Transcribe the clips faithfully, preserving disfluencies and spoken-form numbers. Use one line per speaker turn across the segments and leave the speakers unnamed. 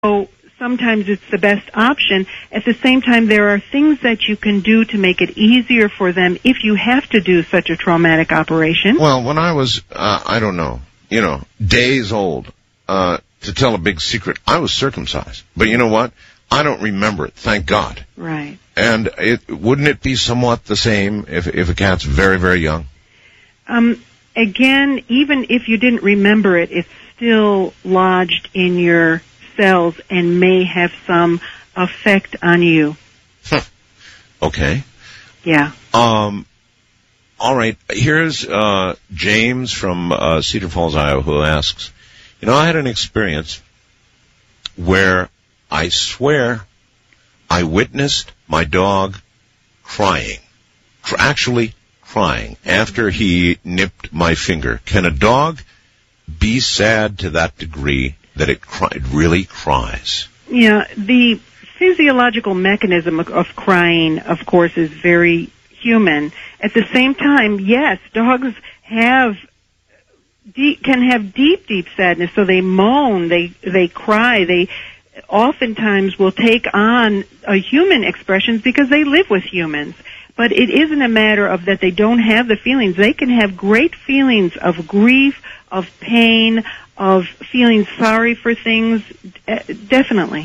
So sometimes it's the best option. At the same time, there are things that you can do to make it easier for them if you have to do such a traumatic operation.
Well, when I was, uh, I don't know, you know, days old, uh, to tell a big secret, I was circumcised. But you know what? I don't remember it, thank God.
Right.
And it, wouldn't it be somewhat the same if, if a cat's very, very young?
Um, again, even if you didn't remember it, it's still lodged in your cells and may have some effect on you.
Huh. Okay.
Yeah.
Um, all right. Here's uh, James from uh, Cedar Falls, Iowa, who asks, you know, I had an experience where I swear I witnessed my dog crying, cr- actually crying, after he nipped my finger. Can a dog be sad to that degree that it, cry- it really cries?
Yeah, the physiological mechanism of, of crying, of course, is very human. At the same time, yes, dogs have deep, can have deep, deep sadness. So they moan, they they cry, they oftentimes will take on a human expressions because they live with humans. But it isn't a matter of that they don't have the feelings. They can have great feelings of grief, of pain, of feeling sorry for things, definitely.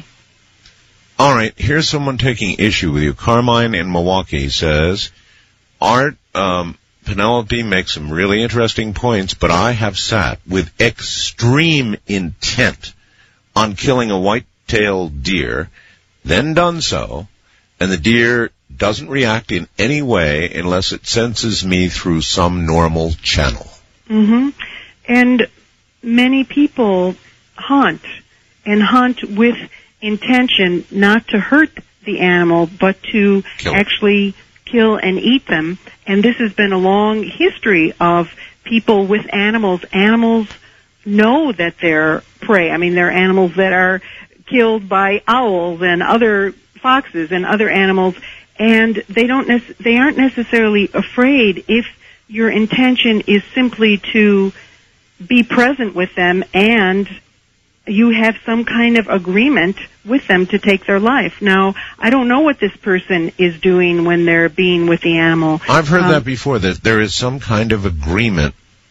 All right, here's someone taking issue with you. Carmine in Milwaukee says, Art, um, Penelope makes some really interesting points, but I have sat with extreme intent on killing a white-tailed deer, then done so, and the deer doesn't react in any way unless it senses me through some normal channel.
Mm-hmm. And many people hunt, and hunt with intention not to hurt the animal, but to
Kill.
actually kill and eat them. And this has been a long history of people with animals. Animals know that they're prey. I mean, there are animals that are killed by owls and other foxes and other animals, and they don't nec- they aren't necessarily afraid if your intention is simply to be present with them and you have some kind of agreement with them to take their life. Now, I don't know what this person is doing when they're being with the animal.
I've heard
um,
that before, that there is some kind of agreement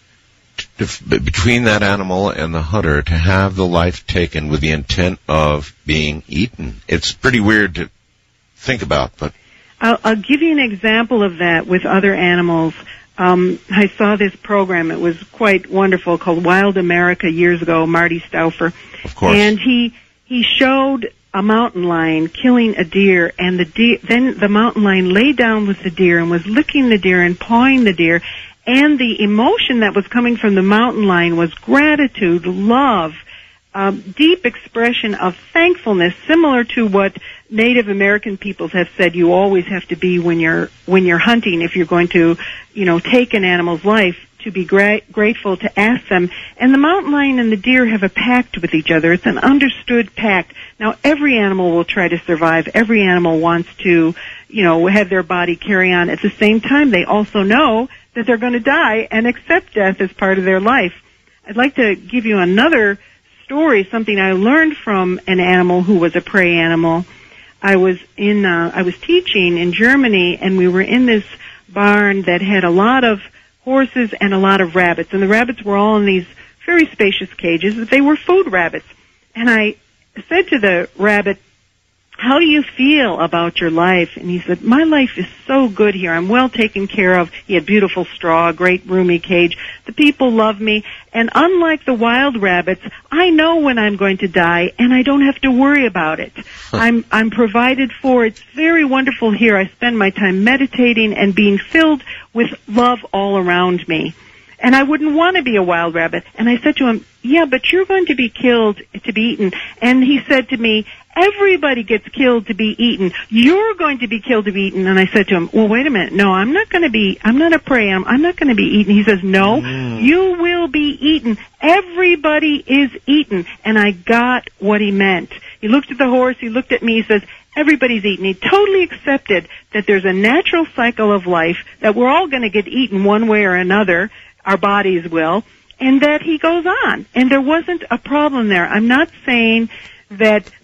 to, to, between that animal and the hunter to have the life taken with the intent of being eaten. It's pretty weird to think about, but...
I'll, I'll give you an example of that with other animals. Um, I saw this program. It was quite wonderful, called Wild America years ago, Marty Stauffer.
Of course.
And he he showed a mountain lion killing a deer, and the deer, then the mountain lion lay down with the deer and was licking the deer and pawing the deer. And the emotion that was coming from the mountain lion was gratitude, love, um, deep expression of thankfulness, similar to what Native American peoples have said you always have to be when you're when you're hunting. If you're going to, you know, take an animal's life, to be gra- grateful, to ask them. And the mountain lion and the deer have a pact with each other. It's an understood pact. Now, every animal will try to survive. Every animal wants to, you know, have their body carry on. At the same time, they also know that they're going to die and accept death as part of their life. I'd like to give you another story, something I learned from an animal who was a prey animal. I was in, uh, I was teaching in Germany, and we were in this barn that had a lot of horses and a lot of rabbits, and the rabbits were all in these very spacious cages. They were food rabbits. And I said to the rabbit, how do you feel about your life? And he said, my life is so good here. I'm well taken care of. He had beautiful straw, a great roomy cage. The people love me. And unlike the wild rabbits, I know when I'm going to die, and I don't have to worry about it. I'm, I'm provided for. It's very wonderful here. I spend my time meditating and being filled with love all around me. And I wouldn't want to be a wild rabbit. And I said to him, yeah, but you're going to be killed to be eaten. And he said to me, everybody gets killed to be eaten. You're going to be killed to be eaten. And I said to him, well, wait a minute. No, I'm not going to be, I'm not a prey. I'm, I'm not going to be eaten. He says, no, mm. you will be eaten. Everybody is eaten. And I got what he meant. He looked at the horse. He looked at me. He says, everybody's eaten. He totally accepted that there's a natural cycle of life, that we're all going to get eaten one way or another. Our bodies will, and that he goes on. And there wasn't a problem there. I'm not saying that